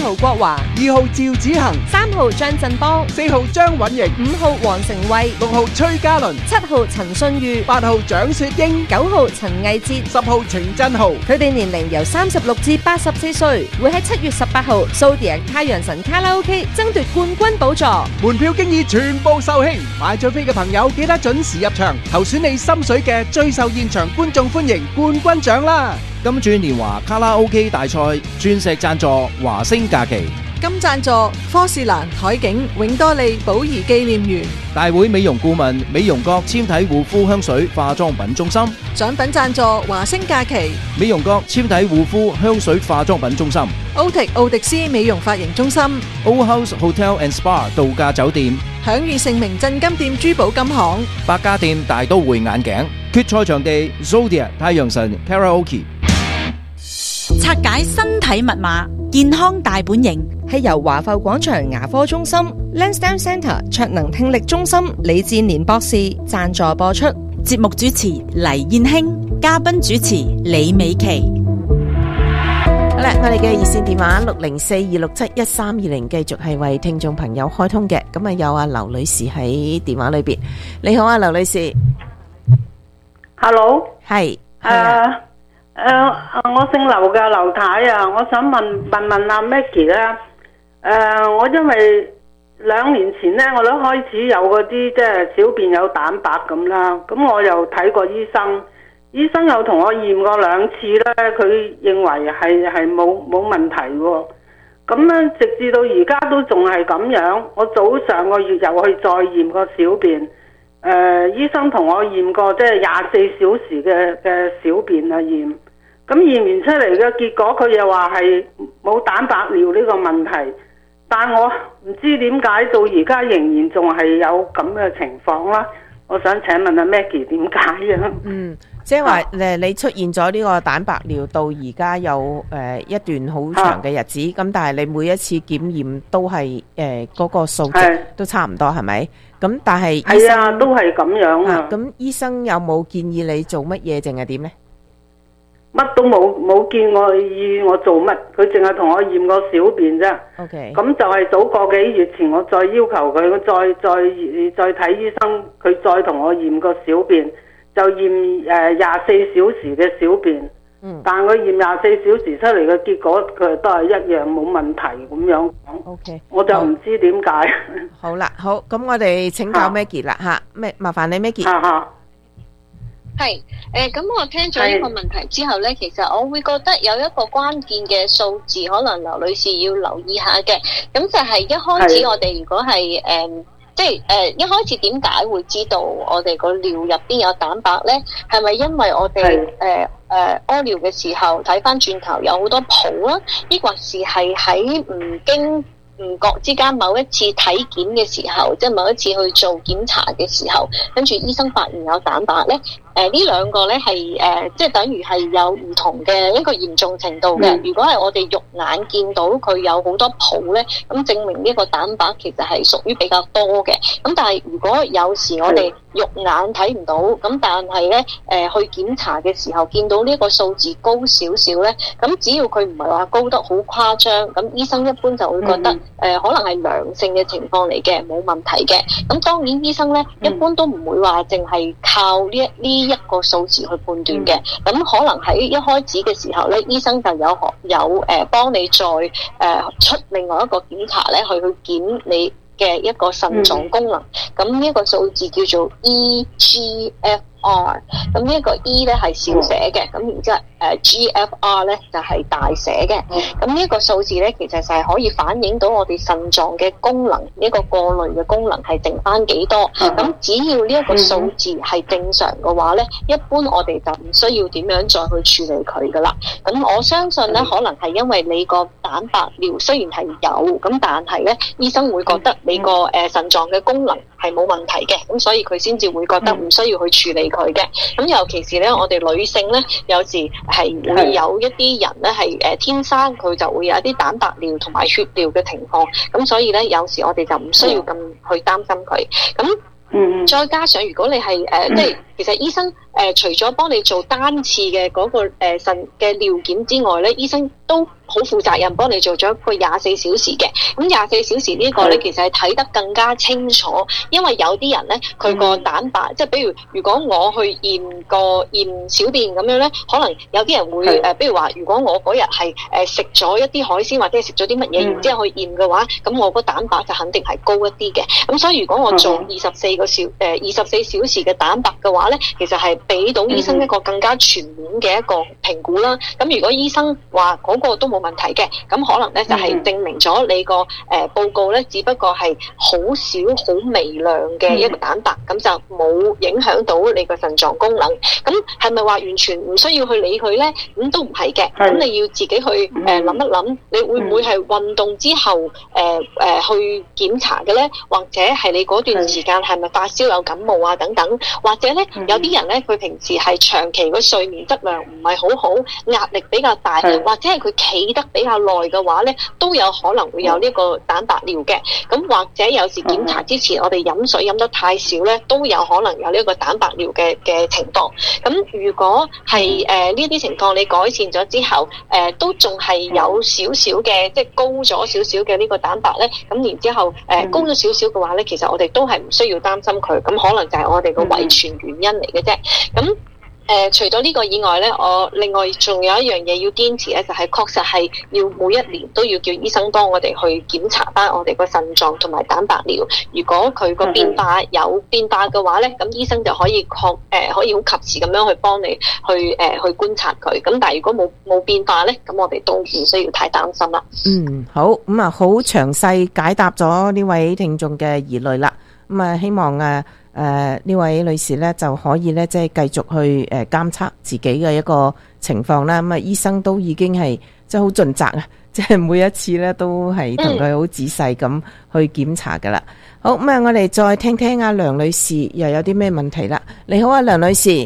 陶國華、 2號趙子恒、 3號張振邦、 4號張允瑩、 5號黃成慧、 6號崔嘉倫、 7號陳信裕、 8號蔣雪英、 9號陳毅哲、 10號程振豪。 佢哋年齡由36至84歲，會喺7月18號Zodiac太陽神卡拉 OK 爭奪冠軍寶座。 門票經已全部售罄，買咗飛嘅朋友記得準時入場，投選你心水嘅最受現場觀眾歡迎冠軍獎啦！ 金鑽年華卡拉 OK 大賽鑽石贊助華星假期， 金贊助科士蘭海景永多利寶儀紀念園， 大會美容顧問美容閣纖體護膚香水化妝品中心， 獎品贊助華星假期， 美容閣纖體護膚香水化妝品中心， 奧迪斯美容髮型中心， Old House Hotel and Spa 度假酒店， 享譽盛名鎮金店珠寶金行， 百家店大都會眼鏡，決賽場地 Zodiac 太陽神 Karaoke。 拆解身體密碼，健康大本營係由華埠廣場牙科中心 Lansdowne Centre 卓能聽力中心李志年博士贊助播出。 節目主持黎燕卿，嘉賓主持李美琪。 好啦，我哋嘅熱線電話604-267-1320繼續係為聽眾朋友開通嘅。咁啊有阿劉女士喺電話裏邊。你好啊，劉女士。 Hello， 係。 我姓劉嘅劉太啊，我想問阿 Maggie 咧，我因為2年前咧，我都開始有嗰啲即係小便有蛋白咁啦，咁我又睇過醫生，醫生又同我驗過2次咧，佢認為係冇問題喎，咁咧直至到而家都仲係咁樣，我上個月又去再驗個小便，醫生同我驗過即係24小時嘅小便啊驗。咁驗完出嚟嘅結果，佢又話係冇蛋白尿呢個問題，但我唔知點解到而家仍然仲係有咁嘅情況啦。我想請問阿 Maggie 點解啊？ 即係話你出現咗呢個蛋白尿到而家有一段好長嘅日子，咁但係你每一次檢驗都係嗰個數值都差唔多係咪？咁但係醫生係啊，都係咁樣啊。咁醫生有冇建議你做乜嘢，定係點呢？乜都冇見我意我做乜，佢淨係同我驗個小便啫。OK，咁就係早個幾月前，我再要求佢，我再睇醫生，佢再同我驗個小便，就驗24小時嘅小便。但佢驗24小時出嚟嘅結果，佢都係一樣冇問題咁樣講。OK，我就唔知點解。好啦，好，咁我哋請教 Maggie 啦吓，麻煩你 Maggie。 係，咁我聽咗呢個問題之後呢，其實我會覺得有一個關鍵嘅數字，可能劉女士要留意下嘅。咁就係一開始我哋如果係一開始點解會知道我哋個尿入邊有蛋白呢？係咪因為我哋屙尿嘅時候睇翻轉頭有好多泡啦，抑或是係喺唔經唔覺之間某一次體檢嘅時候，即係某一次去做檢查嘅時候，跟住醫生發現有蛋白呢？呢兩個呢係即係等於係有唔同嘅一個嚴重程度嘅。如果係我哋肉眼見到佢有好多泡呢，咁證明呢個蛋白其實係屬於比較多嘅。咁但係如果有時我哋肉眼睇唔到，咁但係呢去檢查嘅時候見到呢個數字高少少呢，咁只要佢唔係話高得好誇張，咁醫生一般就會覺得可能係良性嘅情況嚟嘅，冇問題嘅。咁當然醫生呢一般都唔會話淨係靠呢一個數字去判斷嘅，咁可能喺一開始嘅時候咧，醫生就有幫你再出另外一個檢查咧，去檢你嘅一個腎臟功能，咁呢一個數字叫做 EGFR， 咁呢一個 E 咧係小寫嘅，咁然之後GFR 咧就係大寫嘅，咁呢一個數字咧其實就係可以反映到我哋腎臟嘅功能，呢個過濾嘅功能係剩翻幾多，咁只要呢一個數字係正常嘅話咧，一般我哋就唔需要點樣再去處理佢噶啦。咁我相信咧，可能係因為你個蛋白尿雖然係有，咁但係咧醫生會覺得你個腎臟嘅功能係冇問題嘅，咁所以佢先至會覺得唔需要去處理佢嘅。咁尤其是咧，我哋女性咧，有時係會有一啲人咧係天生佢就會有一啲蛋白尿同埋血尿嘅情況，咁所以咧有時我哋就唔需要咁去擔心佢。咁再加上如果你係即係其實醫生除咗幫你做單次嘅嗰個腎嘅尿檢之外咧，醫生都好負責任幫你做咗一個24小時嘅。咁24小時呢個咧，其實係睇得更加清楚，因為有啲人咧佢個蛋白，即係比如果我去驗小便咁樣咧，可能有啲人會比如話，如果我嗰日係食咗一啲海鮮或者係食咗啲乜嘢，然之後去驗嘅話，咁我個蛋白就肯定係高一啲嘅。咁所以如果我做24小時嘅蛋白嘅話咧，其實係俾到醫生一個更加全面嘅一個評估啦。咁如果醫生話嗰個都冇問題嘅，咁可能咧就係證明咗你個報告咧，只不過係好少好微量嘅一個蛋白，咁就冇影響到你個腎臟功能。咁係咪話完全唔需要去理佢咧？咁都唔係嘅。咁你要自己去諗一諗，你會唔會係運動之後去檢查嘅咧？或者係你嗰段時間係咪發燒有感冒啊等等？或者咧有啲人咧佢平時係長期個睡眠質量唔係好好，壓力比較大，或者係佢企得比較耐嘅話咧，都有可能會有呢個蛋白尿嘅。咁或者有時檢查之前我哋飲水飲得太少咧，都有可能有呢個蛋白尿嘅情況。咁如果係呢啲情況你改善咗之後，都仲係有少少嘅，即係高咗少少嘅呢個蛋白咧，咁然之後高咗少少嘅話咧，其實我哋都係唔需要擔心佢，咁可能就係我哋個遺傳原因嚟嘅啫。咁除咗呢個以外咧，我另外仲有一樣嘢要堅持咧，就係確實係要每一年都要叫醫生幫我哋去檢查翻我哋個腎臟同埋蛋白尿。如果佢個變化有變化嘅話咧，咁醫生就可以可以好及時咁樣去幫你去觀察佢。咁但係如果冇變化咧，咁我哋都唔需要太擔心啦。 好，咁啊好詳細解答咗呢位聽眾嘅疑慮啦。咁啊希望呢位女士咧就可以咧即係繼續去監測自己嘅一個情況啦。咁啊醫生都已經係即係好盡責啊，即係每一次咧都係同佢好仔細咁去檢查噶啦。好，咁啊我哋再聽聽阿梁女士又有啲咩問題啦。你好啊，梁女士。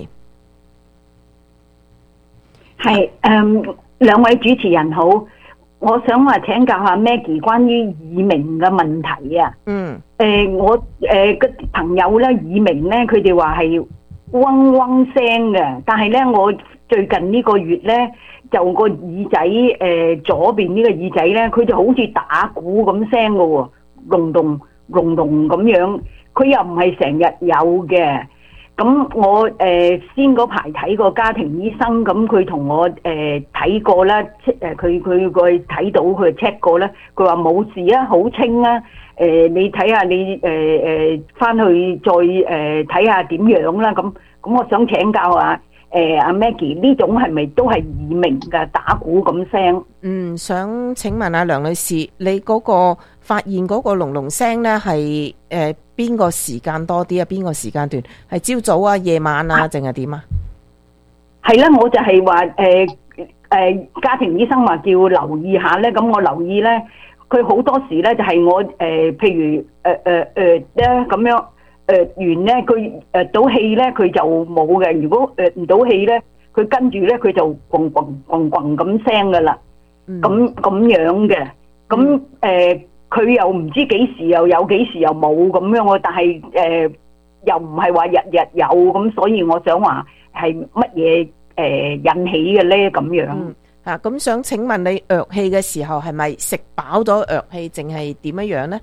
係兩位主持人好。我想話請教下 Maggie 關於耳鳴嘅問題啊。我個朋友咧耳鳴咧，佢哋話係嗡嗡聲嘅，但係咧我最近呢個月咧就個耳仔左邊呢個耳仔咧，佢就好似打鼓咁聲嘅喎，隆咚隆咚咁樣，佢又唔係成日有嘅。咁我先嗰排睇過家庭醫生，咁佢同我睇過啦，佢睇到佢 check 過啦，佢話冇事啊，好清啊。你睇下你翻去再睇下點樣啦。咁我想請教下阿 Maggie 呢種係咪都係耳鳴嘅打鼓咁聲？ 想請問阿梁女士，你嗰個發現嗰個隆隆聲咧係邊個時間多啲啊？邊個時間段係朝早啊、夜晚啊，定係點啊？ 係啦，我就係話家庭醫生話叫留意下咧，咁我留意咧，佢好多時咧就係我譬如咧咁樣完咧，佢到氣咧佢就冇嘅。如果唔到氣咧，佢跟住咧佢就咣咣咣咣咁聲噶啦，咁樣嘅。咁佢又唔知幾時又有，幾時又冇咁樣喎。但係又唔係話日日有，咁所以我想話係乜嘢引起嘅咧咁樣。 咁想請問你藥氣嘅時候係咪食飽咗藥氣，定係點樣樣咧？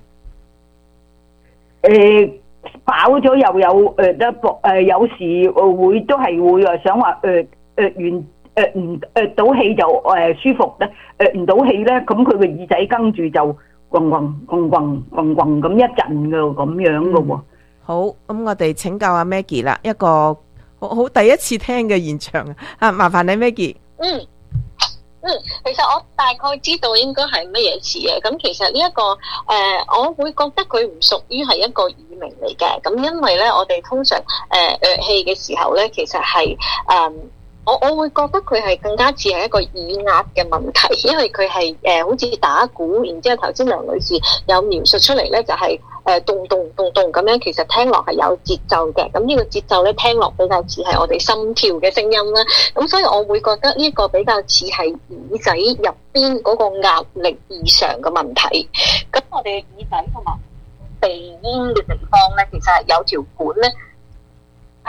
飽咗又有有時會都係會想話唔到氣就舒服咧，唔到氣咧，咁佢個耳仔跟住就咣咣咣咣咣咣咁一陣嘅咁樣嘅喎。 好，咁我哋請教阿 Maggie 啦，一個好第一次聽嘅現場啊，麻煩你 Maggie。 其實我大概知道應該係乜嘢事嘅。咁其實呢一個我會覺得佢唔屬於係一個耳鳴嚟嘅。咁因為咧，我哋通常藥氣嘅時候咧，其實係我會覺得佢係更加似係一個耳壓嘅問題，因為佢係好似打鼓，然之後頭先梁女士有描述出嚟咧，就係咚咚咚咚咁樣，其實聽落係有節奏嘅。咁呢個節奏咧，聽落比較似係我哋心跳嘅聲音啦。咁所以我會覺得呢個比較似係耳仔入邊嗰個壓力異常嘅問題。咁我哋耳仔同埋鼻咽嘅地方咧，其實係有條管咧，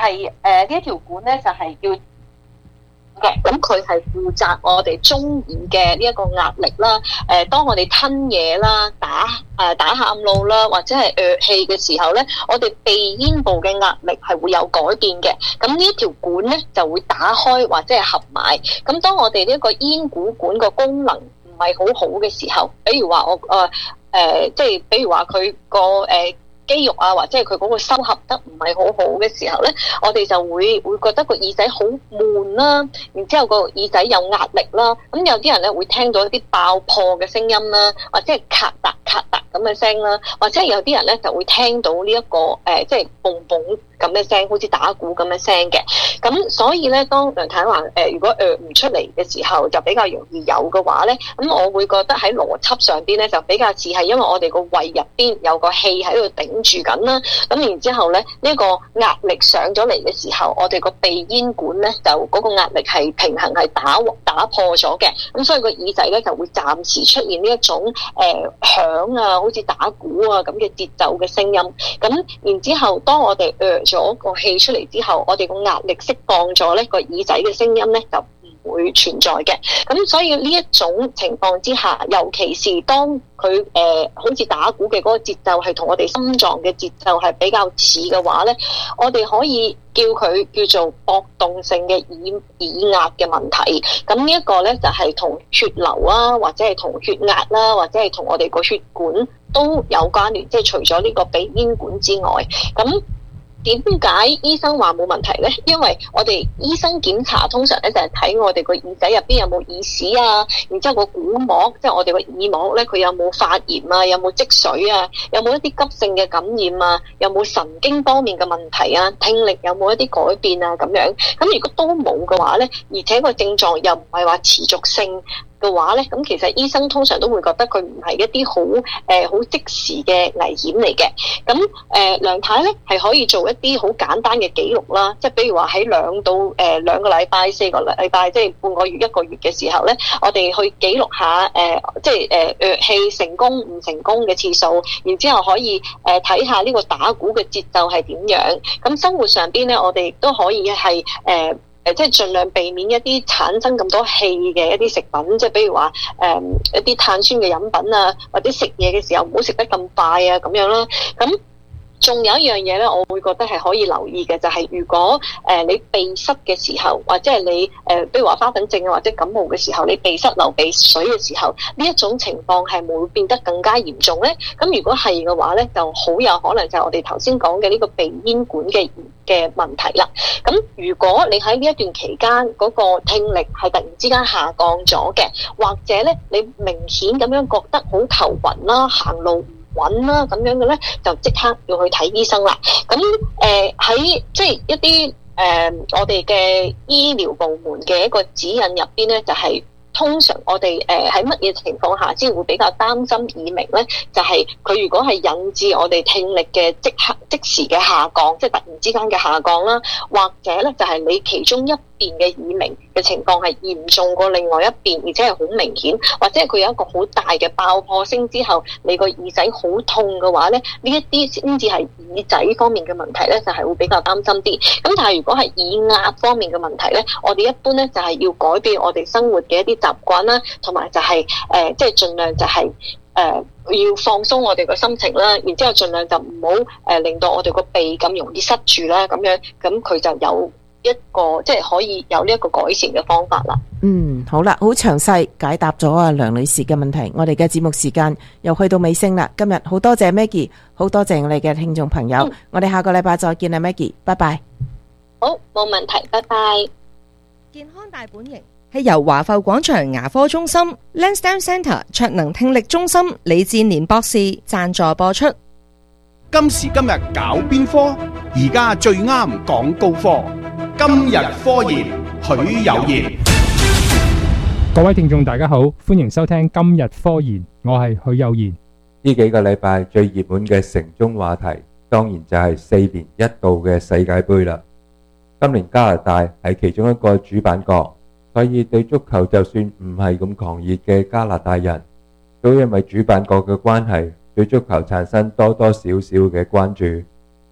係呢一條管咧就係叫嘅，咁佢係負責我哋中耳嘅呢一個壓力啦。當我哋吞嘢啦、打喊路啦，或者係氣嘅時候咧，我哋鼻咽部嘅壓力係會有改變嘅。咁呢條管咧就會打開或者係合埋。咁當我哋呢一個咽鼓管個功能唔係好好嘅時候，比如話即係比如話佢個肌肉啊，或者係佢嗰個收合得唔係好好嘅時候咧，我哋就會覺得個耳仔好悶啦，然之後個耳仔有壓力啦。咁有啲人咧會聽到一啲爆破嘅聲音啦，或者係咔嗒咔嗒咁嘅聲啦，或者係有啲人咧就會聽到呢一個即係嘣嘣咁嘅聲，好似打鼓咁嘅聲嘅。咁所以咧，當梁太話如果唔出嚟嘅時候，就比較容易有嘅話咧，咁我會覺得喺邏輯上邊咧就比較似係因為我哋個胃入邊有個氣喺度頂住緊啦。咁然之後咧，呢個壓力上咗嚟嘅時候，我哋個鼻咽管咧就嗰個壓力係平衡係打破咗嘅。咁所以個耳仔咧就會暫時出現呢一種響啊，好似打鼓啊咁嘅節奏嘅聲音。咁然之後，當我哋咗個氣出嚟之後，我哋個壓力釋放咗咧，個耳仔嘅聲音咧就唔會存在嘅。咁所以呢一種情況之下，尤其是當佢好似打鼓嘅嗰個節奏係同我哋心臟嘅節奏係比較似嘅話咧，我哋可以叫佢叫做搏動性嘅耳壓嘅問題。咁呢一個咧就係同血流啊，或者係同血壓啦，或者係同我哋個血管都有關聯，即係除咗呢個鼻咽管之外，咁點解醫生話冇問題呢？因為我哋醫生檢查通常咧就係睇我哋個耳仔入邊有冇耳屎啊，然之後個鼓膜，即係我哋個耳膜咧，佢有冇發炎啊，有冇積水啊，有冇一啲急性嘅感染啊，有冇神經方面嘅問題啊，聽力有冇一啲改變啊咁樣。咁如果都冇嘅話咧，而且個症狀又唔係話持續性嘅話咧，咁其實醫生通常都會覺得佢唔係一啲好即時嘅危險嚟嘅。咁梁太咧係可以做一啲好簡單嘅記錄啦，即係比如話喺2到2個禮拜、4個禮拜，即係半個月、1個月嘅時候咧，我哋去記錄下即係氣成功唔成功嘅次數，然之後可以睇下呢個打鼓嘅節奏係點樣。咁生活上邊咧，我哋亦都可以係即係盡量避免一啲產生咁多氣嘅一啲食品，即係比如話一啲碳酸嘅飲品啊，或者食嘢嘅時候唔好食得咁快啊咁樣啦。咁仲有一樣嘢咧，我會覺得係可以留意嘅，就係如果你鼻塞嘅時候，或者係你比如話花粉症啊，或者感冒嘅時候，你鼻塞流鼻水嘅時候，呢一種情況係會變得更加嚴重咧。咁如果係嘅話咧，就好有可能就係我哋頭先講嘅呢個鼻咽管嘅問題啦。咁如果你喺呢一段期間嗰個聽力係突然之間下降咗嘅，或者咧你明顯咁樣覺得好頭暈啦、行路穩啦咁樣嘅咧，就即刻要去睇醫生啦。咁喺即係一啲我哋嘅醫療部門嘅一個指引入邊咧，就係通常我哋喺乜嘢情況下先會比較擔心耳鳴咧？就係佢如果係引致我哋聽力嘅即時嘅下降，即係突然之間嘅下降啦，或者咧就係你其中一邊嘅耳鳴嘅情況係嚴重過另外一邊，而且係好明顯，或者係佢有一個好大嘅爆破聲之後，你個耳仔好痛嘅話咧，呢一啲先至係耳仔方面嘅問題咧，就係會比較擔心啲。咁但係如果係耳壓方面嘅問題咧，我哋一般咧就係要改變我哋生活嘅一啲習慣啦，同埋就係即係盡量就係要放鬆我哋個心情啦，然之後盡量就唔好令到我哋個鼻咁容易塞住啦，咁樣咁佢就有一個即係可以有呢一個改善嘅方法啦。 好啦，好詳細解答咗啊梁女士嘅問題。我哋嘅節目時間又去到尾聲啦。今日好多謝 Maggie， 好多謝我哋嘅聽眾朋友。我哋下個禮拜再見啦 Maggie， 拜拜。 好，冇問題，拜拜。 健康大本營係由華埠廣場牙科中心 Lansdowne Centre 卓能聽力中心李志年博士贊助播出。 今時今日搞邊科？而家最啱講高科。今日科研許有賢。 各位聽眾大家好，歡迎收聽今日科研，我係許有賢。 呢幾個禮拜最熱門嘅城中話題，當然就係4年一度嘅世界盃啦。今年加拿大係其中一個主辦國，所以對足球就算唔係咁狂熱嘅加拿大人，都因為主辦國嘅關係，對足球產生多多少少嘅關注。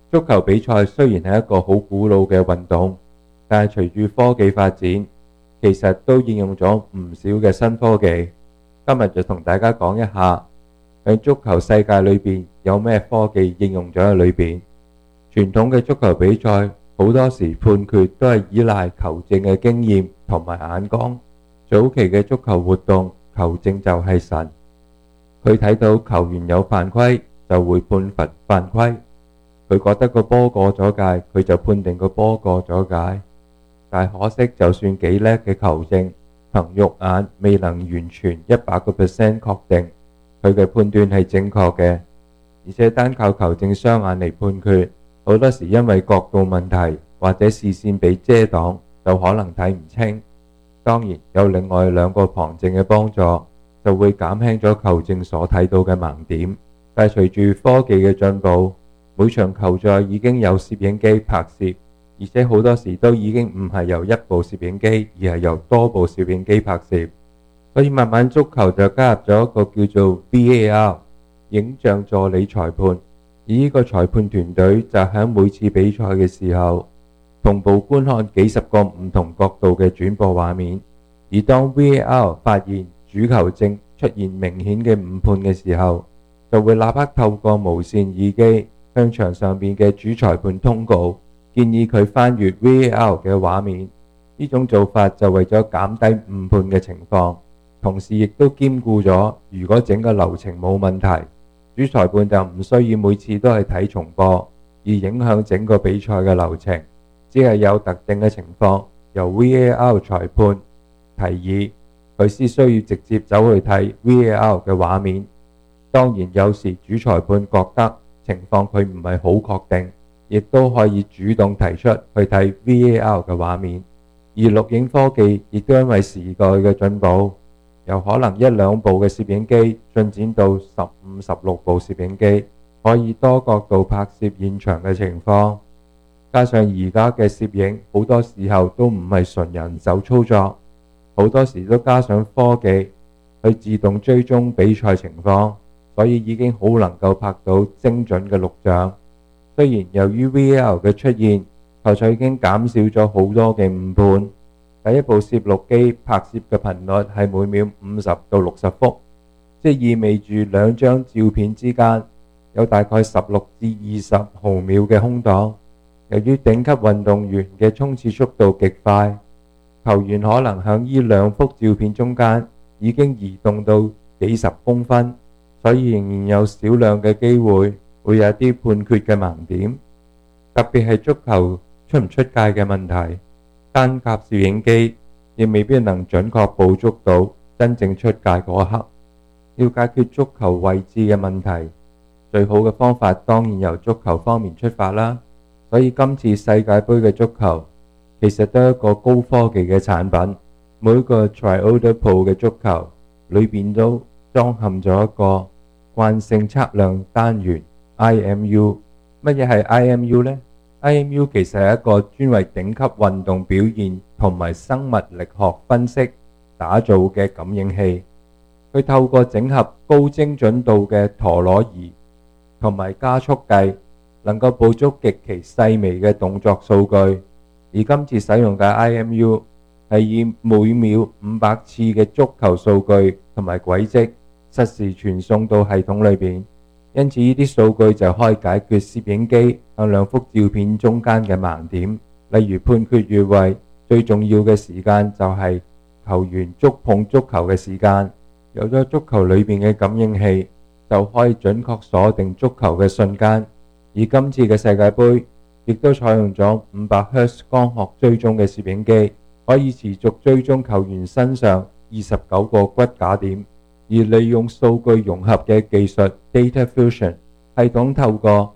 足球比賽雖然係一個好古老嘅運動，但係隨住科技發展，其實都應用咗唔少嘅新科技。今日就同大家講一下喺足球世界裏邊有咩科技應用咗喺裏邊。傳統嘅足球比賽好多時判決都係依賴球證嘅經驗同埋眼光。早期嘅足球活動，球證就係神，佢睇到球員有犯規就會判罰犯規，佢覺得個波過咗界，佢就判定個波過咗界。但係可惜，就算幾叻嘅球證，憑肉眼未能完全100% 確定佢嘅判斷係正確嘅，而且單靠球證雙眼嚟判決，好多時因為角度問題或者視線被遮擋，就可能睇唔清。當然有另外2個旁證嘅幫助，就會減輕咗球證所睇到嘅盲點。但係隨住科技嘅進步，每場球賽已經有攝影機拍攝，而且好多時都已經唔係由1部攝影機，而係由多部攝影機拍攝。所以慢慢足球就加入咗一個叫做 VAR 影像助理裁判，而呢個裁判團隊就喺每次比賽嘅時候同步觀看幾十個唔同角度嘅轉播畫面，而當 VAR 發現主球證出現明顯嘅誤判嘅時候，就會立刻透過無線耳機向場上邊嘅主裁判通告，建議佢翻閱 VAR 嘅畫面。呢種做法就為咗減低誤判嘅情況，同時亦都兼顧咗如果整個流程冇問題，主裁判就唔需要每次都係睇重播，而影響整個比賽嘅流程。只係有特定嘅情況，由 VAR 裁判提議，佢先需要直接走去睇 VAR 嘅畫面。當然有時主裁判覺得情況佢唔係好確定，亦都可以主動提出去睇 VAR 嘅畫面。而錄影科技亦都因為時代嘅進步，由可能1-2部嘅攝影機進展到15、16部攝影機，可以多角度拍攝現場嘅情況。加上而家嘅攝影好多時候都唔係純人手操作，好多時都加上科技去自動追蹤比賽情況，所以已經好能夠拍到精準嘅錄像。雖然由於 VAR 嘅出現，球賽已經減少咗好多嘅誤判。第一部攝錄機拍攝嘅頻率係每秒50到60幅，即意味住2張照片之間有大概16至20毫秒嘅空檔。由於頂級運動員嘅衝刺速度極快，球員可能響呢2幅照片中間已經移動到幾十公分，所以仍然有少量嘅機會會有啲判決嘅盲點，特別係足球出唔出界嘅問題，單靠攝影機亦未必能準確捕捉到真正出界嗰一刻。要解決足球位置嘅問題，最好嘅方法當然由足球方面出發啦。所以今次世界盃嘅足球其實都係一個高科技嘅產品，每個 Triodo Pro 嘅足球裏邊都裝嵌咗一個慣性測量單元 IMU。乜嘢係 IMU 呢？ IMU 其實係一個專為頂級運動表現同埋生物力學分析打造嘅感應器，佢透過整合高精準度嘅陀螺儀同埋加速計，能夠捕捉極其細微嘅動作數據。而今次使用嘅 IMU 係以每秒500次嘅足球數據同埋軌跡實時傳送到系統裏邊，因此呢啲數據就可以解決攝影機向2幅照片中間嘅盲點。例如判決越位最重要嘅時間就係球員觸碰足球嘅時間，有咗足球裏邊嘅感應器就可以準確鎖定足球嘅瞬間。而今次嘅世界盃亦都採用咗500Hz 光學追蹤嘅攝影機，可以持續追蹤球員身上29個骨架點，而利用數據融合嘅技術 Data Fusion 系統，透過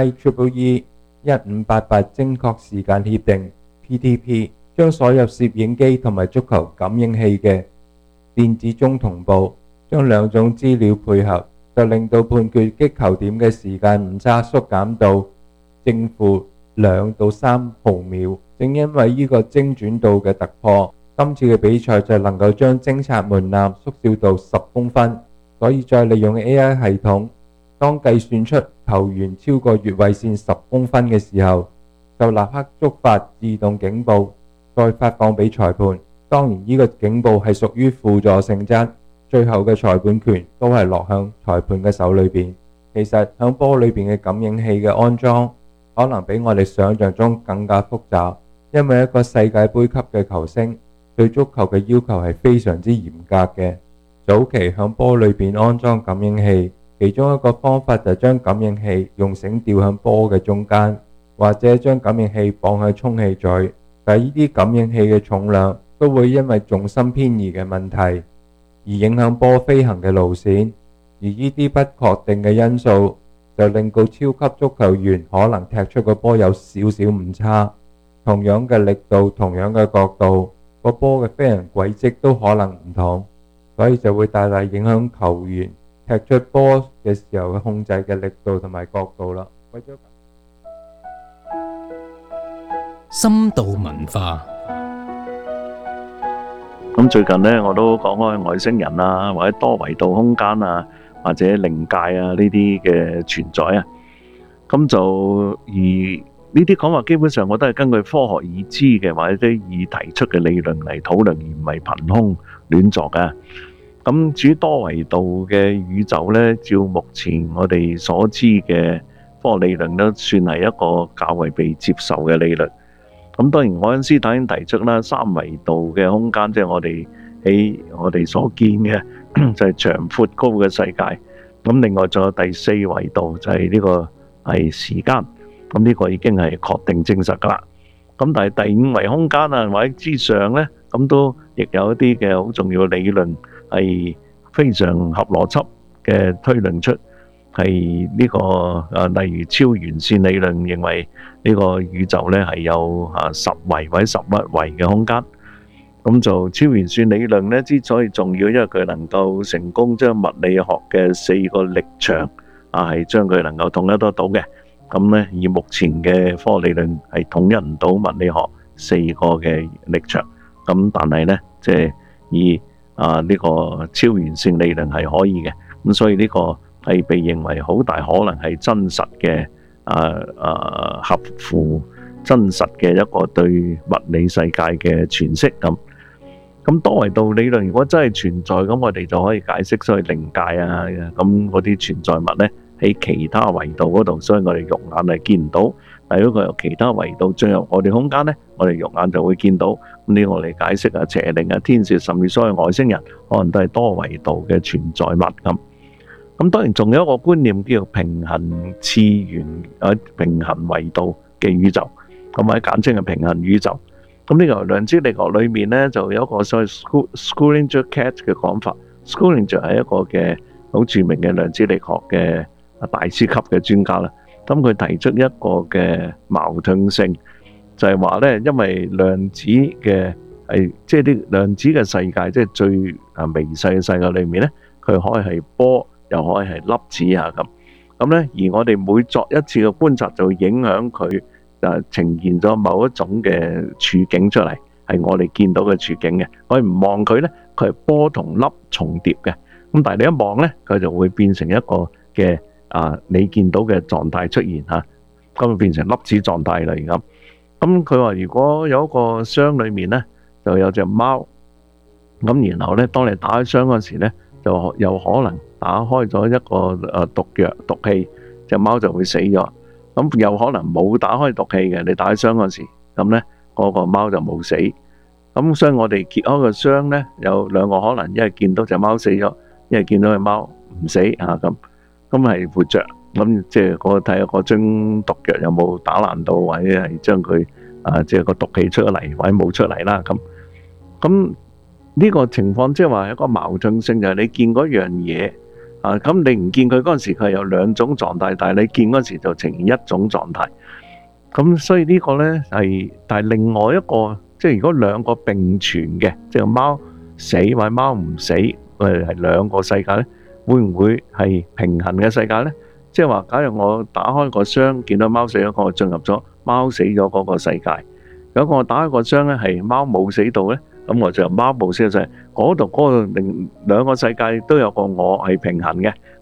IEEE 1588精確時間協定 PTP， 將所有攝影機同埋足球感應器嘅電子鐘同步，將2種資料配合，就令到判決擊球點嘅時間誤差縮減到正負2到3毫秒。正因為呢個精準度嘅突破，今次嘅比賽就能夠將偵察門檻縮小到10公分。所以再利用 AI 系統當計算出球員超過越位線10公分嘅時候，就立刻觸發自動警報，再發放俾裁判。當然呢個警報係屬於輔助性質，最後嘅裁判權都係落向裁判嘅手裏邊。其實響波裏邊嘅感應器嘅安裝，可能比我哋想象中更加複雜，因為一個世界盃級嘅球星對足球嘅要求係非常之嚴格嘅。早期響波裏邊安裝感應器，其中一個方法就係將感應器用繩吊響波嘅中間，或者將感應器綁喺充氣嘴。但係呢啲感應器嘅重量都會因為重心偏移嘅問題而影響波飛行嘅路線，而呢啲不確定嘅因素就令到超級足球員可能踢出個波有少少誤差，同樣嘅力度、同樣嘅角度，個波嘅飛行軌跡都可能唔同，所以就會大大影響球員踢出波嘅時候嘅控制嘅力度同埋角度啦。為咗深度文化， 咁最近呢，我都講開外星人啊，或者多維度空間啊，或者靈界啊呢啲嘅存在啊。咁就而呢啲講話基本上我都係根據科學已知嘅或者已提出嘅理論嚟討論，而唔係憑空亂作嘅。咁至於多維度嘅宇宙呢，照目前我哋所知嘅科學理論都算係一個較為被接受嘅理論。咁當然愛因斯坦已經提出啦，三維度嘅空間即係我哋喺我哋所見嘅就係長闊高嘅世界。咁另外仲有第四維度就係呢個係時間。咁呢個已經係確定證實噶啦。咁但係第五維空間啊或者之上呢，咁都亦有一啲嘅好重要嘅理論係非常合邏輯嘅推論出係呢個例如超弦線理論認為呢個宇宙呢係有10維或者11維嘅空間。咁就超弦線理論呢之所以重要，因為佢能夠成功將物理學嘅4個力場係將佢能夠統一得到嘅。咁呢以目前嘅科學理論係統一唔到物理學4個嘅力場。咁但係呢即係以呢個超弦線理論係可以嘅。咁所以呢個係被認為好大可能係真實嘅合乎真實嘅一個對物理世界嘅詮釋。咁多維度理論如果真係存在，咁我哋就可以解釋所謂靈界啊，咁嗰啲存在物呢喺其他維度嗰度，所以我哋肉眼係見唔到。但如果佢由其他維度進入我哋空間呢，我哋肉眼就會見到。咁呢個我哋解釋邪靈啊、天使，甚至所謂外星人，可能都係多維度嘅存在物。咁當然仲有一個觀念叫做平衡次元平衡維度嘅宇宙，咁或者簡稱係平衡宇宙。咁呢個量子力學裏面呢，就有一個所謂 Schrödinger-Cat 嘅講法。Schrödinger係一個嘅好著名嘅量子力學嘅大師級嘅專家啦。咁佢提出一個嘅矛盾性，就係話呢，因為量子嘅即係啲量子嘅世界，即係最微細嘅世界裏面呢，佢可以係波，又可以係粒子啊咁呢，而我哋每作一次嘅觀察，就會影響佢呈現咗某一種嘅處境出嚟，係我哋見到嘅處境嘅。我哋唔望佢呢，佢係波同粒重疊嘅。咁但係你一望呢，佢就會變成一個嘅你見到嘅狀態出現嚇，咁就變成粒子狀態嚟咁。咁佢話如果有一個箱裡面呢，就有隻貓，咁然後呢，當你打開箱嗰時呢，就有可能打開咗一個毒藥毒氣，隻貓就會死咗。咁有可能冇打開毒氣嘅，你打開箱嗰時，咁呢嗰個貓就冇死。咁所以我哋揭開個箱呢，有兩個可能，一係見到隻貓死咗，一係見到隻貓唔死咁係活着。咁即係我睇下嗰樽毒藥有冇打爛到，或者係將佢即係個毒氣出嚟，或者冇出嚟啦。咁呢個情況即係話一個矛盾性，就係你見嗰樣嘢咁你唔見佢嗰陣時，佢係有兩種狀態，但係你見嗰時就呈現一種狀態。咁所以呢個呢係，但係另外一個即係如果兩個並存嘅，即係貓死或者貓唔死，係兩個世界呢，會唔會係平衡嘅世界呢？即係話，假如我打開個箱，見到貓死咗，我進入咗貓死咗嗰個世界。如果我打開個箱呢，係貓冇死到呢，咁我就貓冇死嘅世界，嗰度另兩個世界都有個我係平衡嘅，咁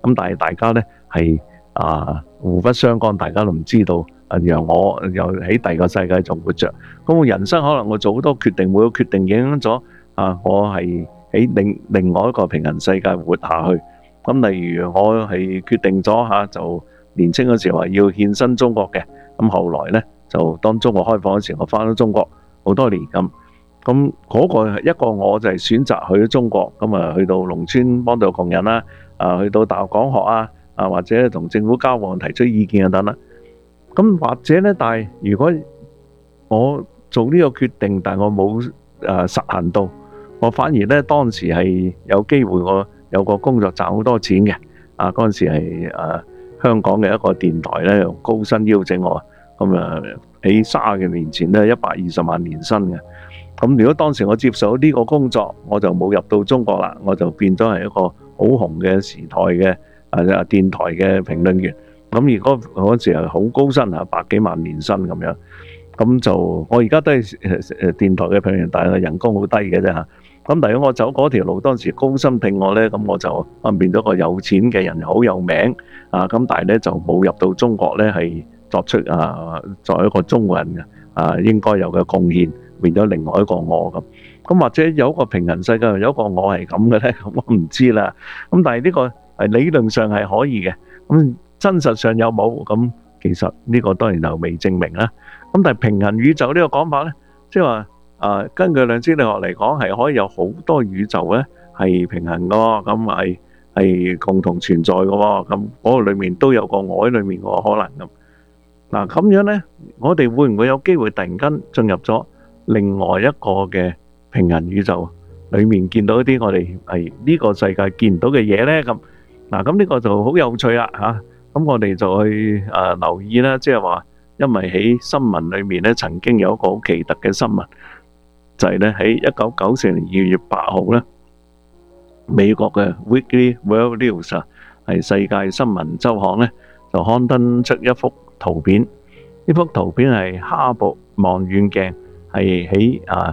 咁但係大家呢係互不相干，大家都唔知道。讓我又喺第二個世界仲活着，咁我人生可能我做好多決定，每個決定影響咗我係喺另外一個平行世界活下去。咁例如我係決定咗就年青嗰時話要獻身中國嘅，咁後來呢，就當中國開放嗰時，我翻咗中國好多年咁嗰個一個我就係選擇去咗中國，咁去到農村幫助窮人啦，去到大學講學或者同政府交往提出意見等啦。咁或者呢，但係如果我做呢個決定，但係我冇實行到，我反而呢當時係有機會，我有個工作賺好多錢嘅。嗰陣時係香港嘅一個電台呢，用高薪邀請我，咁喺30幾年前呢，120萬年薪嘅。咁如果當時我接受呢個工作，我就冇入到中國啦，我就變咗係一個好紅嘅時台嘅電台嘅評論員。咁如果嗰時係好高薪100幾萬年薪咁樣，咁就我而家都係電台嘅評論員，但係人工好低嘅啫嚇。咁但係我走嗰條路，當時高薪聘我呢，咁我就變咗個有錢嘅人，好有名咁但係呢就冇入到中國呢，係作出作為一個中國人嘅應該有嘅貢獻，變咗另外一個我咁。咁或者有一個平行世界，有一個我係咁嘅呢，咁我唔知啦。咁但係呢個係理論上係可以嘅，咁真實上有冇？咁其實呢個當然就未證明啦。咁但係平行宇宙呢個講法呢，即係話根據量子力學嚟講，係可以有好多宇宙呢係平行嘅，咁係共同存在嘅。咁嗰個裡面都有個我喺裡面嘅可能咁。嗱咁樣呢，我哋會唔會有機會突然間進入咗另外一個嘅平行宇宙裡面，見到一啲我哋係呢個世界見唔到嘅嘢呢？咁嗱，咁呢個就好有趣啦嚇。咁我哋就去留意啦，即係話，因為喺新聞裏面咧，曾經有一個好奇特嘅新聞，就係咧喺1994年2月8號咧，美國嘅 Weekly World News 係世界新聞週刊咧，就刊登出一幅圖片。呢幅圖片係哈勃望遠鏡係喺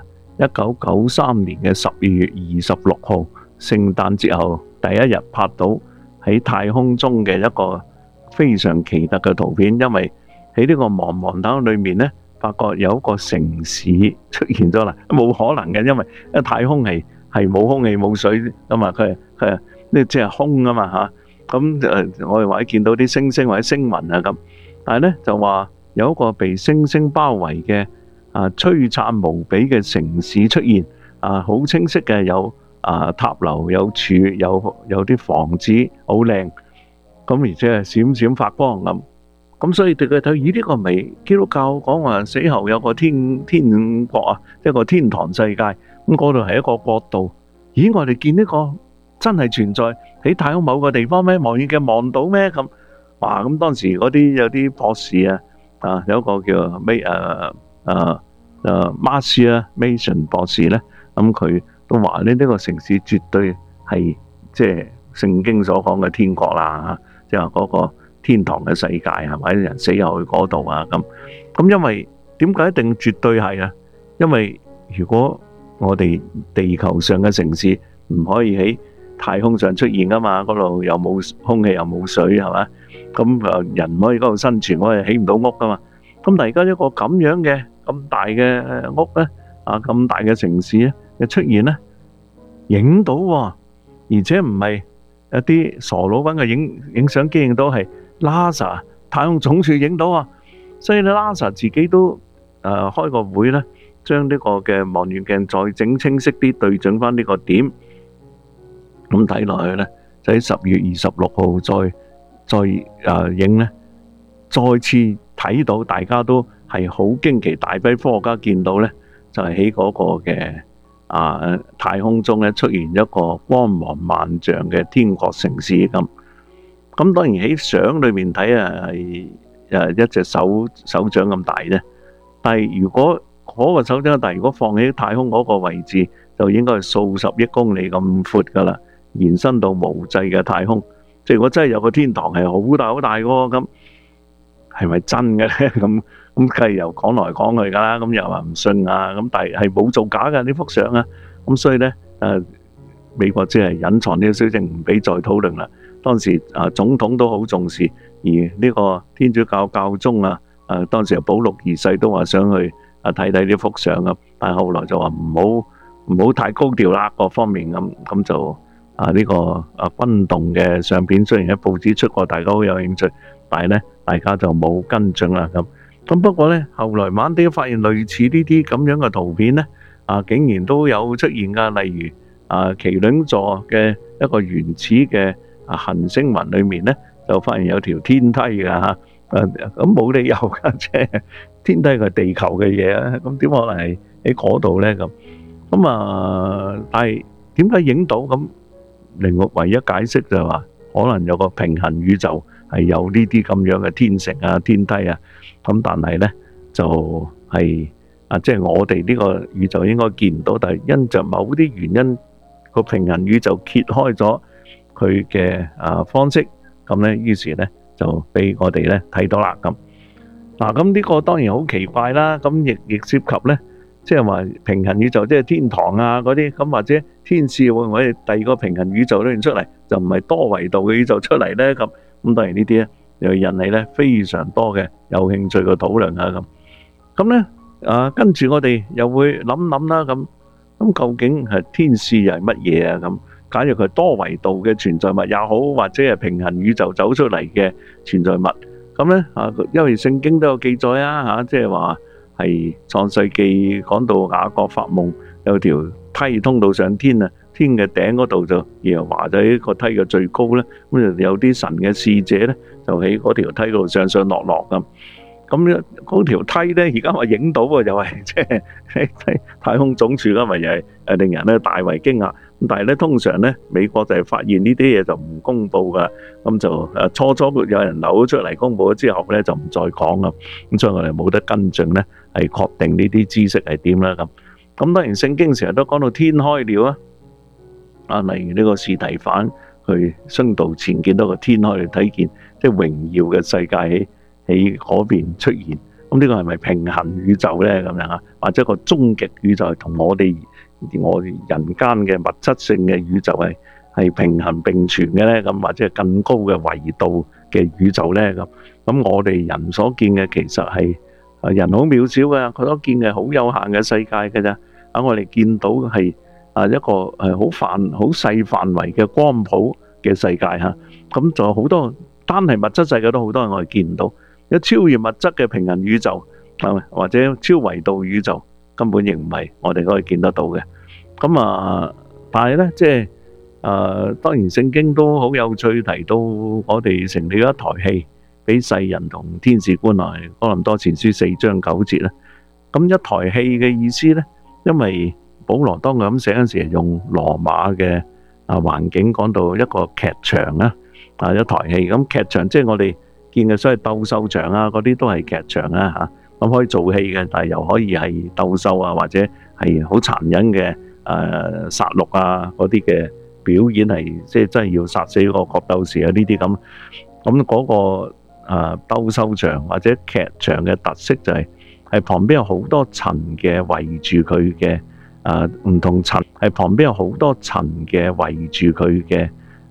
1993年嘅12月26號聖誕節後第一日拍到喺太空中嘅一個非常奇特嘅圖片，因為喺呢個茫茫太空裏面呢，發覺有一個城市出現咗啦，冇可能嘅，因為太空係冇空氣冇水噶嘛，佢係呢即係空啊嘛嚇。咁我哋或者見到啲星星或者星雲啊咁，但係呢就話有一個被星星包圍嘅璀璨無比嘅城市出現，好清晰嘅，有塔樓有柱有啲房子好靚。咁而且係閃閃發光咁，所以對佢睇，咦呢個咪基督教講話死後有個天國一個天堂世界，咁嗰度係一個國度。咦，我哋見呢個真係存在喺太空某個地方咩？望遠鏡望到咩？咁哇！咁當時嗰啲有啲博士有一個叫Marcia Mason 博士咧，咁佢都話呢個城市絕對係即係聖經所講嘅天國啦。即係話嗰個天堂嘅世界係咪？人死後去嗰度咁因為點解一定絕對係？因為如果我哋地球上嘅城市唔可以喺太空上出現噶嘛，嗰度又冇空氣又冇水係咪？咁人唔可以嗰度生存，我哋起唔到屋噶嘛。咁但係而家一個咁樣嘅咁大嘅屋咧，咁大嘅城市咧嘅出現咧，影到而且唔係一啲傻佬揾個影相機影到，係 NASA 太空總署影到所以咧 NASA 自己都開個會咧，將呢個嘅望遠鏡再整清晰啲，對準翻呢個點，咁睇落去咧，就喺10月26號再影咧，再次睇到大家都係好驚奇，大批科學家見到咧，就係喺嗰個嘅太空中咧出現一個光芒萬丈嘅天國城市咁。咁當然喺相裏面睇係一隻手掌咁大啫。但係如果嗰個手掌咁大，如果放喺太空嗰個位置，就應該係數十億公里咁闊噶啦，延伸到無際嘅太空。即係如果真係有個天堂係好大好大嘅，咁係咪真嘅咧？咁梗係又講來講去噶啦，咁又話唔信咁但係冇造假嘅呢幅相咁所以咧美國即係隱藏呢個消息，唔俾再討論啦。 當時總統都好重視，而呢個天主教教宗當時保祿二世都話想去睇睇呢幅相咁，但係後來就話唔好太高調啦，各方面咁就呢個轟動嘅相片，雖然喺報紙出過，大家好有興趣，但係咧大家就冇跟進啦咁不過咧後來慢啲發現類似呢啲咁樣嘅圖片咧竟然都有出現㗎，例如麒麟座嘅一個原始嘅行星雲裏面咧，就發現有條天梯㗎嚇，咁冇理由㗎，即係天梯係地球嘅嘢啊，咁點可能係喺嗰度咧咁但係點解影到咁？令我唯一解釋就係話，可能有個平行宇宙係有呢啲咁樣嘅天城天梯咁但係咧就係即係我哋呢個宇宙應該見唔到，但係因着某啲原因，個平行宇宙揭開咗佢嘅方式，咁咧於是咧就俾我哋咧睇到啦咁。咁呢個當然好奇怪啦，咁亦涉及咧，即係話平行宇宙即係天堂嗰啲，咁或者天使會唔會第二個平行宇宙裏面出嚟，就唔係多維度嘅宇宙出嚟咧咁。當然呢啲咧又引起咧非常多嘅有興趣嘅討論咁咧跟住我哋又會諗啦咁究竟係天使又係乜嘢咁？假如佢係多維度嘅存在物也好，或者係平行宇宙走出嚟嘅存在物，咁咧因為聖經都有記載即係話係創世記講到雅各發夢有條梯通到上天天嘅頂嗰度就耶和華就喺個梯嘅最高咧，咁就有啲神嘅使者咧就喺嗰條梯嗰度上上落落咁。咁嗰條梯咧，而家我影到喎，又係即係喺太空總署咁，咪又係令人咧大為驚訝。咁但係咧，通常咧美國就係發現呢啲嘢就唔公佈噶，咁就初有人流咗出嚟公佈咗之後咧，就唔再講啦。咁所以我哋冇得跟進咧，係確定呢啲知識係點啦咁。咁當然聖經成日都講到天開了例如呢個司提反去殉道前見到個天開嚟睇見，即係榮耀嘅世界喺嗰邊出現，咁呢個係咪平行宇宙咧？咁樣或者個終極宇宙係同我哋人間嘅物質性嘅宇宙係平行並存嘅咧？咁或者係更高嘅維度嘅宇宙咧？咁我哋人所見嘅其實係人好渺小嘅，佢所見嘅好有限嘅世界嘅咋。我哋見到係一個好細範圍嘅光譜嘅世界咁仲有好多單係物質世界都好多我哋見唔到。有超越物質嘅平行宇宙，或者超維度宇宙，根本亦唔係我哋可以見得到嘅。但係咧，即係當然聖經都好有趣，提到我哋成立咗一台戲，俾世人同天使觀來。哥林多前書4章9節咧，咁一台戲嘅意思咧，因為保羅當佢咁寫嗰陣時，係用羅馬嘅環境講到一個劇場一台戲。咁劇場即係我哋見嘅，所謂鬥獸場嗰啲都係劇場咁可以做戲嘅，但係又可以係鬥獸或者係好殘忍嘅殺戮嗰啲嘅表演，係即係真係要殺死個角鬥士呢啲咁。咁嗰個鬥獸場或者劇場嘅特色就係旁邊有好多層嘅圍住佢嘅唔同層，係旁邊有好多層嘅圍住佢嘅